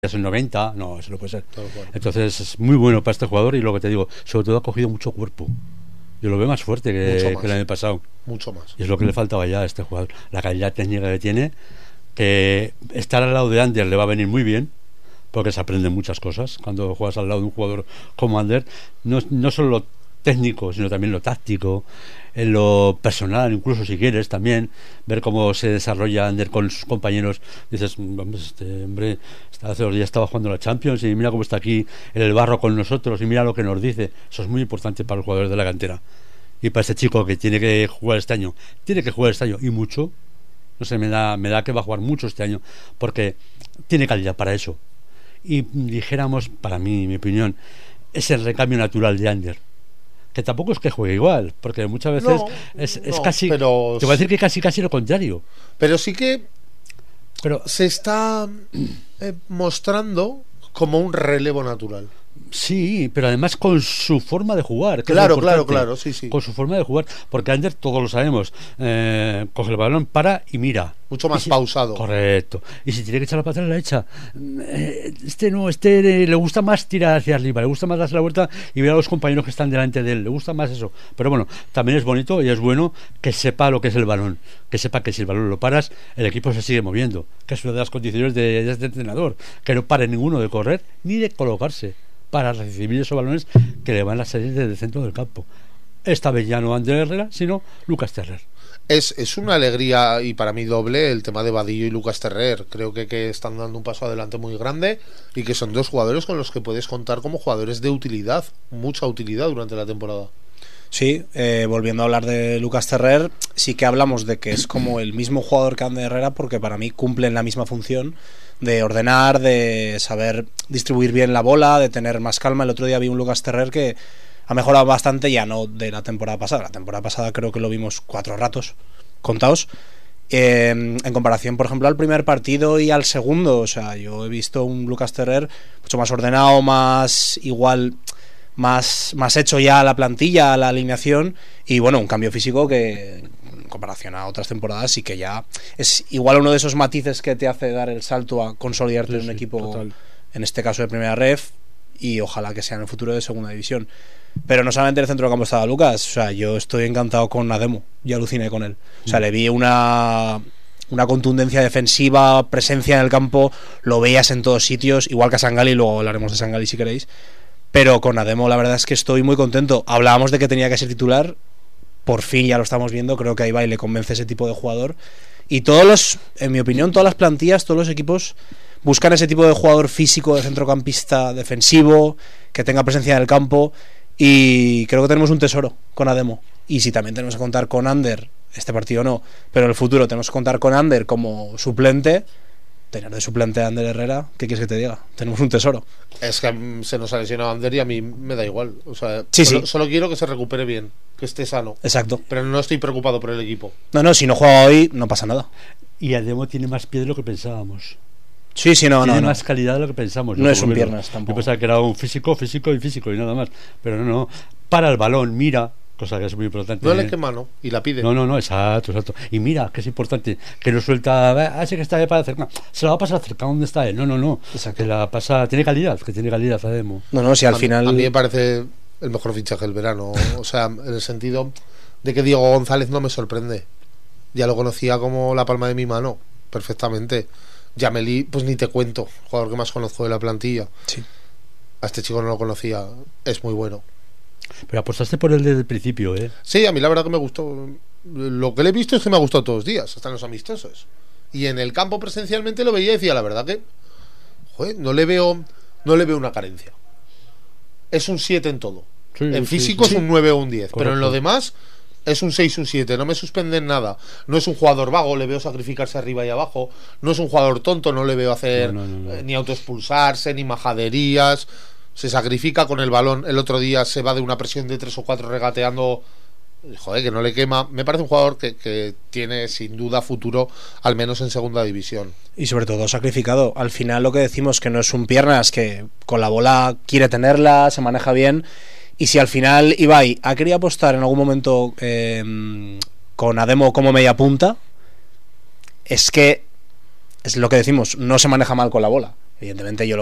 es el 90, no, eso no puede ser. Todo bueno. Entonces es muy bueno para este jugador y lo que te digo, sobre todo ha cogido mucho cuerpo. Yo lo veo más fuerte que el año pasado. Mucho más. Y es lo que le faltaba ya a este jugador. La calidad técnica que tiene, que estar al lado de Ander le va a venir muy bien, porque se aprenden muchas cosas. Cuando juegas al lado de un jugador como Ander, no solo lo técnico, sino también lo táctico, en lo personal, incluso si quieres también ver cómo se desarrolla Ander con sus compañeros. Dices, vamos, este hombre hace 2 días estaba jugando la Champions y mira cómo está aquí en el barro con nosotros y mira lo que nos dice. Eso es muy importante para los jugadores de la cantera y para este chico que tiene que jugar este año y mucho. No sé, me da que va a jugar mucho este año porque tiene calidad para eso. Y dijéramos, para mí, mi opinión, es el recambio natural de Ander, que tampoco es que juegue igual, porque muchas veces es casi, pero te voy a decir que casi lo contrario, pero sí que pero se está mostrando como un relevo natural. sí, pero además con su forma de jugar, que Claro, es lo importante. claro, sí. Con su forma de jugar, porque Ander, todos lo sabemos, coge el balón, para y mira. Mucho más pausado. Correcto. Y si tiene que echar la patada, la echa. Le gusta más tirar hacia arriba, le gusta más darse la vuelta y ver a los compañeros que están delante de él, le gusta más eso. Pero bueno, también es bonito y es bueno que sepa lo que es el balón, que sepa que si el balón lo paras, el equipo se sigue moviendo, que es una de las condiciones de este entrenador, que no pare ninguno de correr ni de colocarse para recibir esos balones que le van a salir desde el centro del campo. Esta vez ya no Ander Herrera, sino Lucas Terrer. Es una alegría y para mí doble el tema de Vadillo y Lucas Terrer. Creo que están dando un paso adelante muy grande y que son 2 jugadores con los que puedes contar como jugadores de utilidad, mucha utilidad durante la temporada. Sí, volviendo a hablar de Lucas Terrer, sí que hablamos de que es como el mismo jugador que Ander Herrera, porque para mí cumplen la misma función de ordenar, de saber distribuir bien la bola, de tener más calma. El otro día vi un Lucas Terrer que ha mejorado bastante, ya no de la temporada pasada. La temporada pasada creo que lo vimos 4 ratos contados, en comparación, por ejemplo, al primer partido y al segundo. O sea, yo he visto un Lucas Terrer mucho más ordenado, más igual, más hecho ya a la plantilla, a la alineación, y bueno, un cambio físico que en comparación a otras temporadas sí que ya es igual uno de esos matices que te hace dar el salto a consolidarte en un equipo, total, en este caso de primera ref, y ojalá que sea en el futuro de segunda división. Pero no solamente en el centro del campo estaba Lucas, o sea, yo estoy encantado con Ademo, yo aluciné con él. O sea, le vi una contundencia defensiva, presencia en el campo, lo veías en todos sitios, igual que a Sangali, luego hablaremos de Sangali si queréis. Pero con Ademo la verdad es que estoy muy contento. Hablábamos de que tenía que ser titular, por fin ya lo estamos viendo, creo que ahí va y le convence ese tipo de jugador. Y en mi opinión, todas las plantillas, todos los equipos buscan ese tipo de jugador físico, de centrocampista defensivo, que tenga presencia en el campo, y creo que tenemos un tesoro con Ademo. Y si también tenemos que contar con Ander, este partido no, pero en el futuro tenemos que contar con Ander como suplente, tener de suplente a Ander Herrera, ¿qué quieres que te diga? Tenemos un tesoro. Es que se nos ha lesionado Ander y a mí me da igual. O sea, sí, solo quiero que se recupere bien, que esté sano. Exacto. Pero no estoy preocupado por el equipo. No, si no juega hoy, no pasa nada. Y Ademo tiene más pie de lo que pensábamos. Sí, no. Tiene más calidad de lo que pensamos. No es un piernas tampoco. Yo pensaba que era un físico y nada más. Pero no. Para el balón, mira, cosa que es muy importante. No le quema, ¿no? Y la pide. No, exacto. Y mira, que es importante, que no suelta, sí que está ahí para cerca. Se la va a pasar cerca, ¿dónde está él? No. Exacto. Que la pasa, tiene calidad Ademo. No, si al final. A mí me parece el mejor fichaje del verano. O sea, en el sentido de que Diego González no me sorprende. Ya lo conocía como la palma de mi mano, perfectamente. Yameli, pues ni te cuento, jugador que más conozco de la plantilla. Sí. A este chico no lo conocía, es muy bueno. Pero apostaste por él desde el principio, ¿eh? Sí, a mí la verdad que me gustó. Lo que le he visto es que me ha gustado todos los días, hasta en los amistosos. Y en el campo presencialmente lo veía y decía, la verdad que, joder, no le veo una carencia. Es un 7 en todo. Sí, en físico es un 9 o un 10, correcto. pero en lo demás es un 6, un 7, no me suspenden nada. No es un jugador vago, le veo sacrificarse arriba y abajo. No es un jugador tonto, no le veo hacer ni autoexpulsarse, ni majaderías. Se sacrifica con el balón. El otro día se va de una presión de 3 o 4 regateando. Joder, que no le quema. Me parece un jugador que tiene sin duda futuro, al menos en segunda división. Y sobre todo sacrificado. Al final lo que decimos, que no es un piernas, que con la bola quiere tenerla, se maneja bien. Y si al final Ibai ha querido apostar en algún momento con Ademo como media punta, es que es lo que decimos, no se maneja mal con la bola. Evidentemente yo